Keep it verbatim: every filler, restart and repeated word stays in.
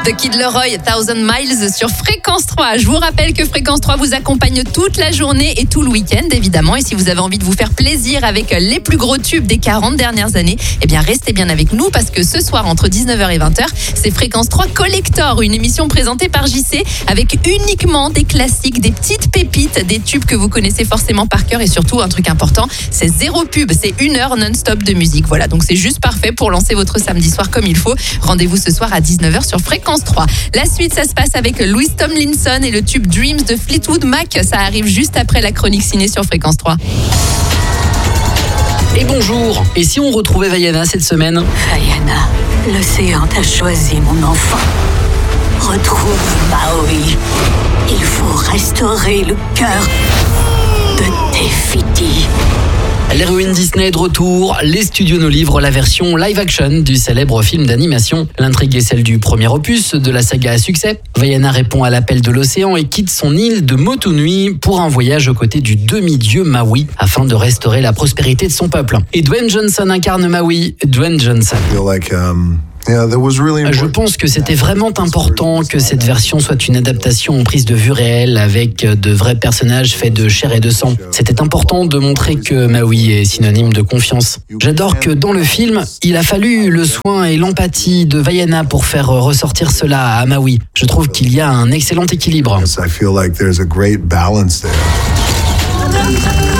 The Kid Leroy, Thousand Miles sur Fréquence trois. Je vous rappelle que Fréquence trois vous accompagne toute la journée et tout le week-end, évidemment. Et si vous avez envie de vous faire plaisir avec les plus gros tubes des quarante dernières années, eh bien, restez bien avec nous parce que ce soir, entre dix-neuf heures et vingt heures, c'est Fréquence trois Collector, une émission présentée par J C avec uniquement des classiques, des petites pépites, des tubes que vous connaissez forcément par cœur et surtout, un truc important, c'est zéro pub, c'est une heure non-stop de musique. Voilà, donc c'est juste parfait pour lancer votre samedi soir comme il faut. Rendez-vous ce soir à dix-neuf heures sur Fréquence trois. La suite, ça se passe avec Louis Tomlinson et le tube Dreams de Fleetwood Mac. Ça arrive juste après la chronique ciné sur Fréquence trois. Et bonjour. Et si on retrouvait Vaiana cette semaine ? Vaiana, l'océan t'a choisi, mon enfant. Retrouve Maui. Il faut restaurer le cœur de Tefiti. L'héroïne Disney est de retour. Les studios nous livrent la version live-action du célèbre film d'animation. L'intrigue est celle du premier opus de la saga à succès. Vaiana répond à l'appel de l'océan et quitte son île de Motunui pour un voyage aux côtés du demi-dieu Maui afin de restaurer la prospérité de son peuple. Et Dwayne Johnson incarne Maui. Dwayne Johnson. Je pense que c'était vraiment important que cette version soit une adaptation en prise de vue réelle avec de vrais personnages faits de chair et de sang. C'était important de montrer que Maui est synonyme de confiance. J'adore que dans le film, il a fallu le soin et l'empathie de Vaiana pour faire ressortir cela à Maui. Je trouve qu'il y a un excellent équilibre. Yes, I feel like there's a great balance there.